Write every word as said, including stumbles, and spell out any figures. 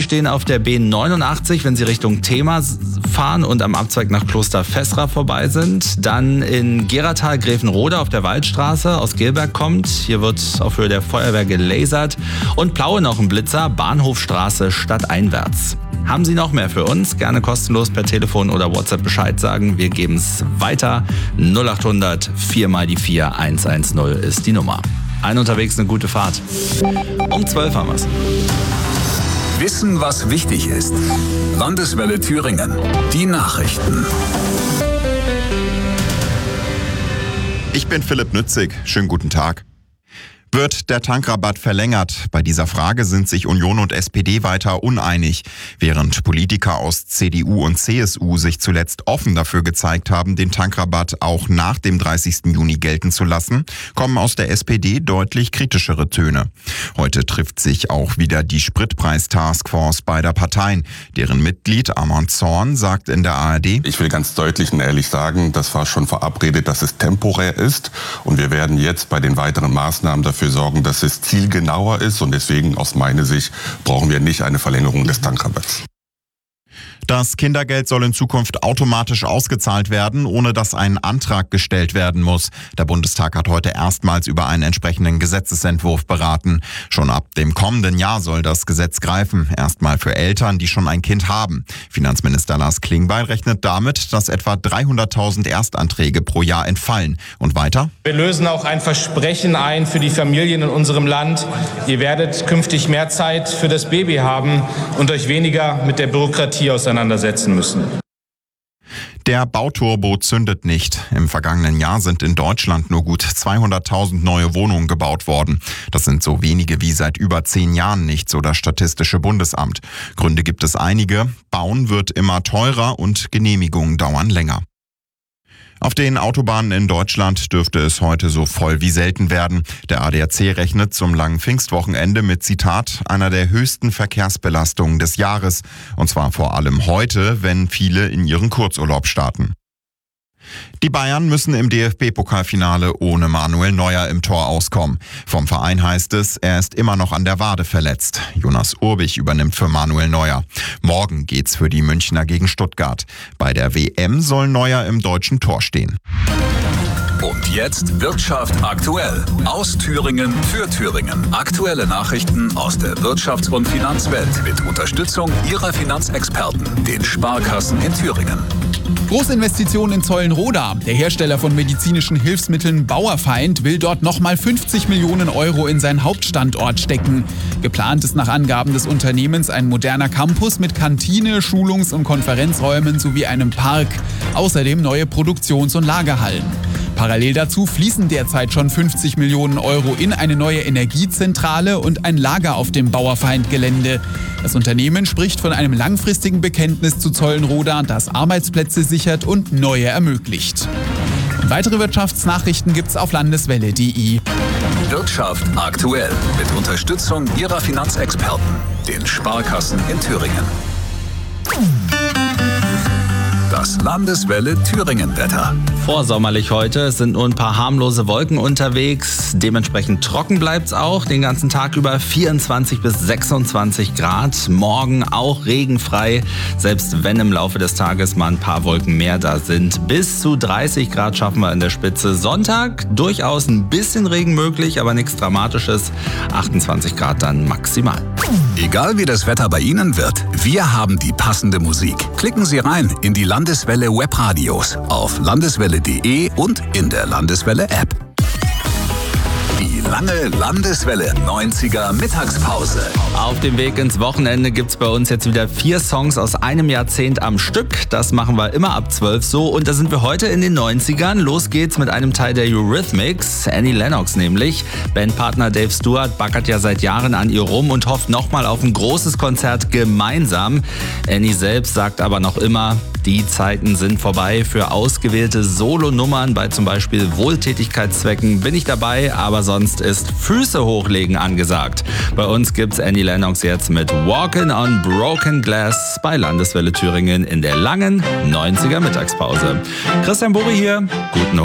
stehen auf der B neunundachtzig, wenn Sie Richtung Thema fahren und am Abzweig nach Kloster Fessra vorbei sind. Dann in Geratal Gräfenrode auf der Waldstraße aus Gelberg kommt. Hier wird auf Höhe der Feuerwehr gelasert. Und Plaue noch ein Blitzer, Bahnhofstraße stadteinwärts. Haben Sie noch mehr für uns? Gerne kostenlos per Telefon oder WhatsApp Bescheid sagen. Wir geben es weiter. null acht hundert vier mal die vier eins eins null ist die Nummer. Ein unterwegs, eine gute Fahrt. Um zwölf haben wir's. Wissen, was wichtig ist. Landeswelle Thüringen. Die Nachrichten. Ich bin Philipp Nützig. Schönen guten Tag. Wird der Tankrabatt verlängert? Bei dieser Frage sind sich Union und S P D weiter uneinig. Während Politiker aus C D U und C S U sich zuletzt offen dafür gezeigt haben, den Tankrabatt auch nach dem dreißigsten Juni gelten zu lassen, kommen aus der S P D deutlich kritischere Töne. Heute trifft sich auch wieder die Spritpreis-Taskforce beider Parteien. Deren Mitglied Amon Zorn sagt in der A R D: Ich will ganz deutlich und ehrlich sagen, das war schon verabredet, dass es temporär ist. Und wir werden jetzt bei den weiteren Maßnahmen dafür sorgen, dass es zielgenauer ist. Und deswegen aus meiner Sicht brauchen wir nicht eine Verlängerung des Tankrabatts. Das Kindergeld soll in Zukunft automatisch ausgezahlt werden, ohne dass ein Antrag gestellt werden muss. Der Bundestag hat heute erstmals über einen entsprechenden Gesetzesentwurf beraten. Schon ab dem kommenden Jahr soll das Gesetz greifen. Erstmal für Eltern, die schon ein Kind haben. Finanzminister Lars Klingbeil rechnet damit, dass etwa dreihunderttausend Erstanträge pro Jahr entfallen. Und weiter? Wir lösen auch ein Versprechen ein für die Familien in unserem Land. Ihr werdet künftig mehr Zeit für das Baby haben und euch weniger mit der Bürokratie auseinandersetzen müssen. Der Bauturbo zündet nicht. Im vergangenen Jahr sind in Deutschland nur gut zweihunderttausend neue Wohnungen gebaut worden. Das sind so wenige wie seit über zehn Jahren nicht, so das Statistische Bundesamt. Gründe gibt es einige. Bauen wird immer teurer und Genehmigungen dauern länger. Auf den Autobahnen in Deutschland dürfte es heute so voll wie selten werden. Der A D A C rechnet zum langen Pfingstwochenende mit, Zitat, einer der höchsten Verkehrsbelastungen des Jahres. Und zwar vor allem heute, wenn viele in ihren Kurzurlaub starten. Die Bayern müssen im D F B-Pokalfinale ohne Manuel Neuer im Tor auskommen. Vom Verein heißt es, er ist immer noch an der Wade verletzt. Jonas Urbich übernimmt für Manuel Neuer. Morgen geht's für die Münchner gegen Stuttgart. Bei der W M soll Neuer im deutschen Tor stehen. Und jetzt Wirtschaft aktuell. Aus Thüringen für Thüringen. Aktuelle Nachrichten aus der Wirtschafts- und Finanzwelt mit Unterstützung Ihrer Finanzexperten, den Sparkassen in Thüringen. Großinvestition in Zollenroda. Der Hersteller von medizinischen Hilfsmitteln Bauerfeind will dort nochmal fünfzig Millionen Euro in seinen Hauptstandort stecken. Geplant ist nach Angaben des Unternehmens ein moderner Campus mit Kantine, Schulungs- und Konferenzräumen sowie einem Park. Außerdem neue Produktions- und Lagerhallen. Parallel dazu fließen derzeit schon fünfzig Millionen Euro in eine neue Energiezentrale und ein Lager auf dem Bauerfeind-Gelände. Das Unternehmen spricht von einem langfristigen Bekenntnis zu Zollenroda, das Arbeitsplätze sichert und neue ermöglicht. Und weitere Wirtschaftsnachrichten gibt's auf landeswelle punkt de. Wirtschaft aktuell mit Unterstützung Ihrer Finanzexperten, den Sparkassen in Thüringen. Das Landeswelle Thüringen-Wetter. Vorsommerlich heute, es sind nur ein paar harmlose Wolken unterwegs. Dementsprechend trocken bleibt's auch, den ganzen Tag über vierundzwanzig bis sechsundzwanzig Grad. Morgen auch regenfrei, selbst wenn im Laufe des Tages mal ein paar Wolken mehr da sind. Bis zu dreißig Grad schaffen wir in der Spitze. Sonntag durchaus ein bisschen Regen möglich, aber nichts Dramatisches. achtundzwanzig Grad dann maximal. Egal wie das Wetter bei Ihnen wird, wir haben die passende Musik. Klicken Sie rein in die Landeswelle Webradios auf landeswelle punkt de und in der Landeswelle App. Die lange Landeswelle neunziger Mittagspause. Auf dem Weg ins Wochenende gibt's bei uns jetzt wieder vier Songs aus einem Jahrzehnt am Stück. Das machen wir immer ab zwölf so. Und da sind wir heute in den neunzigern. Los geht's mit einem Teil der Eurythmics, Annie Lennox nämlich. Bandpartner Dave Stewart baggert ja seit Jahren an ihr rum und hofft nochmal auf ein großes Konzert gemeinsam. Annie selbst sagt aber noch immer, die Zeiten sind vorbei. Für ausgewählte Solonummern bei zum Beispiel Wohltätigkeitszwecken bin ich dabei, aber sonst ist Füße hochlegen angesagt. Bei uns gibt's Annie Lennox jetzt mit Walkin' on Broken Glass bei Landeswelle Thüringen in der langen neunziger Mittagspause. Christian Burri hier, guten